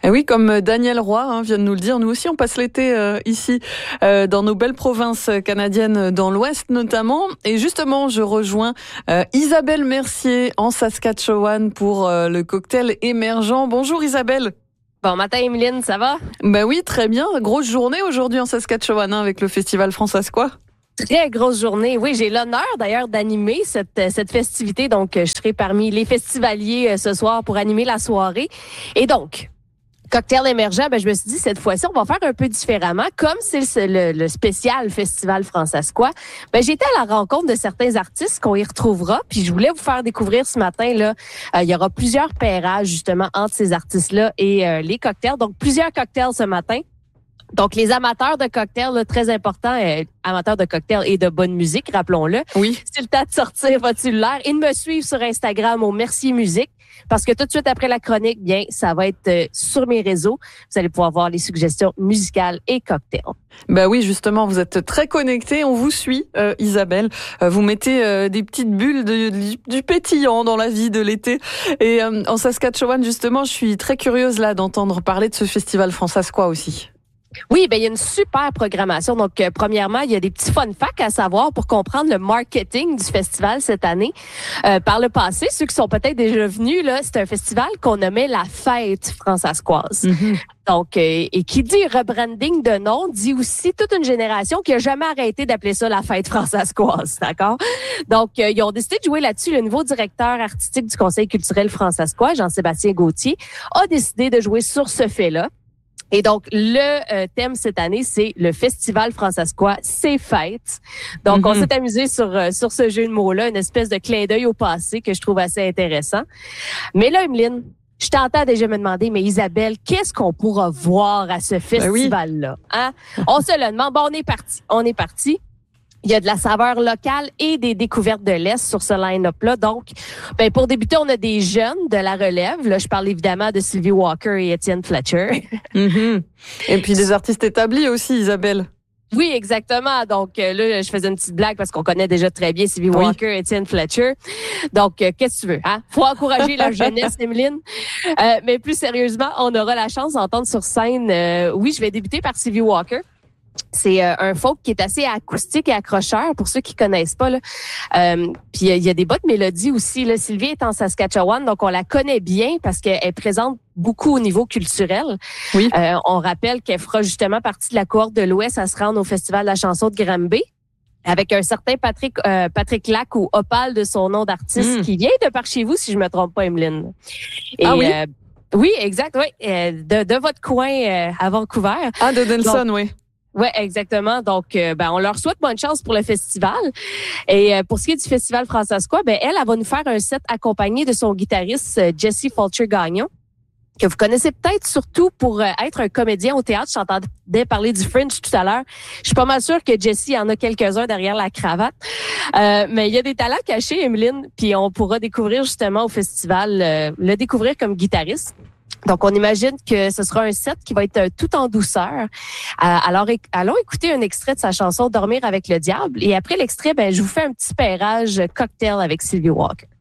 Et oui, comme Daniel Roy vient de nous le dire, nous aussi on passe l'été ici dans nos belles provinces canadiennes, dans l'Ouest notamment. Et justement, je rejoins Isabelle Mercier en Saskatchewan pour le cocktail émergent. Bonjour Isabelle. Bon matin Emeline, ça va? Ben oui, très bien. Grosse journée aujourd'hui en Saskatchewan avec le Festival Françaisquois. Très grosse journée. Oui, j'ai l'honneur d'ailleurs d'animer cette festivité. Donc, je serai parmi les festivaliers ce soir pour animer la soirée. Et donc, cocktail émergent, je me suis dit, cette fois-ci, on va faire un peu différemment. Comme c'est le spécial Festival Françaisquois, j'étais à la rencontre de certains artistes qu'on y retrouvera. Puis, je voulais vous faire découvrir ce matin, là, il y aura plusieurs pairages, justement, entre ces artistes-là et les cocktails. Donc, plusieurs cocktails ce matin. Donc, les amateurs de cocktails, là, très important, amateurs de cocktails et de bonne musique, rappelons-le. Oui. C'est le temps de sortir votre cellulaire et de me suivre sur Instagram au Mercier Musique. Parce que tout de suite après la chronique, bien, ça va être sur mes réseaux. Vous allez pouvoir voir les suggestions musicales et cocktails. Ben oui, justement, vous êtes très connectés. On vous suit, Isabelle. Vous mettez des petites bulles du pétillant dans la vie de l'été. Et en Saskatchewan, justement, je suis très curieuse là d'entendre parler de ce festival Françaisquois aussi. Oui, il y a une super programmation. Donc, premièrement, il y a des petits fun facts à savoir pour comprendre le marketing du festival cette année. Par le passé, ceux qui sont peut-être déjà venus, là, c'est un festival qu'on nommait la Fête Françaisquoise. Mm-hmm. Donc, et qui dit rebranding de nom, dit aussi toute une génération qui a jamais arrêté d'appeler ça la Fête Françaisquoise, d'accord? Donc, ils ont décidé de jouer là-dessus. Le nouveau directeur artistique du Conseil culturel françaisquois, Jean-Sébastien Gauthier, a décidé de jouer sur ce fait-là. Et donc, le thème cette année, c'est le Festival Françaisquois, c'est fête. Donc, on s'est amusé sur ce jeu de mots-là, une espèce de clin d'œil au passé que je trouve assez intéressant. Mais là, Emeline, je t'entends déjà me demander, mais Isabelle, qu'est-ce qu'on pourra voir à ce festival-là? Hein? On se le demande. Bon, on est parti. Il y a de la saveur locale et des découvertes de l'Est sur ce line-up-là. Donc, pour débuter, on a des jeunes de la relève. Là, je parle évidemment de Sylvie Walker et Étienne Fletcher. Et puis des artistes établis aussi, Isabelle. Oui, exactement. Donc, là, je faisais une petite blague parce qu'on connaît déjà très bien Sylvie Walker et Étienne Fletcher. Donc, qu'est-ce que tu veux? Hein? Faut encourager la jeunesse, Emeline. Mais plus sérieusement, on aura la chance d'entendre sur scène. Oui, je vais débuter par Sylvie Walker. C'est un folk qui est assez acoustique et accrocheur pour ceux qui connaissent pas là. Puis il y a des bonnes mélodies aussi là. Sylvie est en Saskatchewan, donc on la connaît bien parce qu'elle présente beaucoup au niveau culturel. Oui. On rappelle qu'elle fera justement partie de la cohorte de l'Ouest à se rendre au Festival de la chanson de Granby avec un certain Patrick Lac ou Opal de son nom d'artiste qui vient de par chez vous si je me trompe pas, Emeline. Et, oui. Oui, exact, oui, de votre coin à Vancouver. Ah, de Nelson, oui. Oui, exactement. Donc, on leur souhaite bonne chance pour le festival. Et pour ce qui est du Festival Françaisquois, elle va nous faire un set accompagné de son guitariste Jesse Fulcher-Gagnon, que vous connaissez peut-être surtout pour être un comédien au théâtre. J'entendais parler du Fringe tout à l'heure. Je suis pas mal sûre que Jesse en a quelques-uns derrière la cravate. Mais il y a des talents cachés, Emeline, puis on pourra découvrir justement au festival, le découvrir comme guitariste. Donc, on imagine que ce sera un set qui va être tout en douceur. Alors, allons écouter un extrait de sa chanson « Dormir avec le diable ». Et après l'extrait, je vous fais un petit pairage cocktail avec Sylvie Walker.